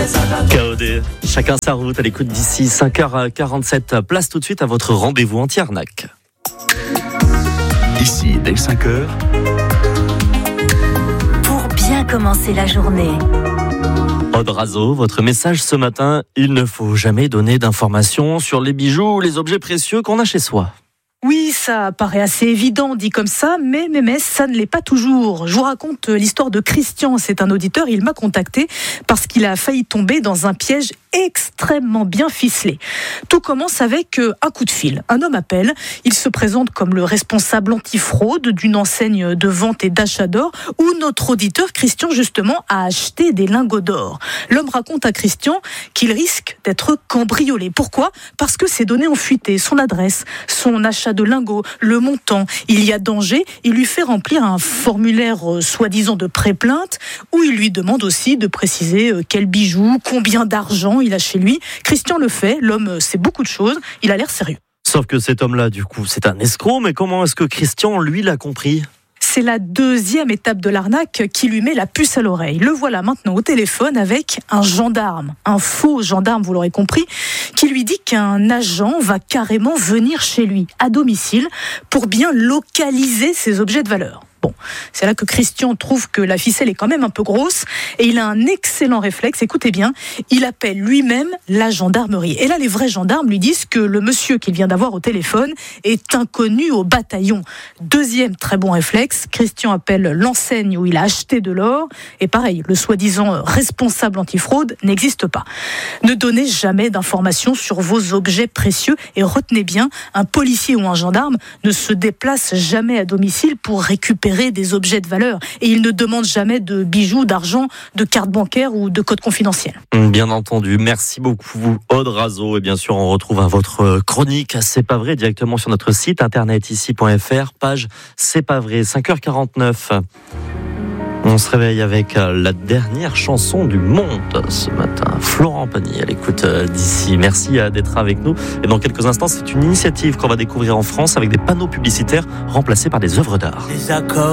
KOD, chacun sa route à l'écoute d'ici 5h47. Place tout de suite à votre rendez-vous anti-arnaque. Ici, dès 5h. Pour bien commencer la journée. Aude Razo, votre message ce matin, il ne faut jamais donner d'informations sur les bijoux ou les objets précieux qu'on a chez soi. Oui, ça paraît assez évident dit comme ça, mais ça ne l'est pas toujours. Je vous raconte l'histoire de Christian, c'est un auditeur, il m'a contacté parce qu'il a failli tomber dans un piège extrêmement bien ficelé. Tout commence avec un coup de fil. Un homme appelle, il se présente comme le responsable antifraude d'une enseigne de vente et d'achat d'or où notre auditeur Christian justement a acheté des lingots d'or. L'homme raconte à Christian qu'il risque d'être cambriolé. Pourquoi ? Parce que ses données ont fuité, son adresse, son achat de lingots, le montant. Il y a danger, il lui fait remplir un formulaire soi-disant de pré-plainte où il lui demande aussi de préciser quel bijou, combien d'argent il a chez lui. Christian le fait, l'homme sait beaucoup de choses, il a l'air sérieux. Sauf que cet homme-là, du coup, c'est un escroc, mais comment est-ce que Christian, lui, l'a compris ? C'est la deuxième étape de l'arnaque qui lui met la puce à l'oreille. Le voilà maintenant au téléphone avec un gendarme, un faux gendarme, vous l'aurez compris, qui lui dit qu'un agent va carrément venir chez lui, à domicile, pour bien localiser ses objets de valeur. Bon, c'est là que Christian trouve que la ficelle est quand même un peu grosse et il a un excellent réflexe, écoutez bien, il appelle lui-même la gendarmerie. Et là, les vrais gendarmes lui disent que le monsieur qu'il vient d'avoir au téléphone est inconnu au bataillon. Deuxième très bon réflexe, Christian appelle l'enseigne où il a acheté de l'or et pareil, le soi-disant responsable antifraude n'existe pas. Ne donnez jamais d'informations sur vos objets précieux et retenez bien, un policier ou un gendarme ne se déplace jamais à domicile pour récupérer des objets de valeur et il ne demande jamais de bijoux, d'argent, de carte bancaire ou de code confidentiel. Bien entendu, merci beaucoup Aude Razo et bien sûr on retrouve votre chronique C'est pas vrai directement sur notre site internet ici.fr, page C'est pas vrai, 5h49. On se réveille avec la dernière chanson du monde ce matin. Florent Pagny à l'écoute d'ici. Merci d'être avec nous. Et dans quelques instants, c'est une initiative qu'on va découvrir en France avec des panneaux publicitaires remplacés par des œuvres d'art.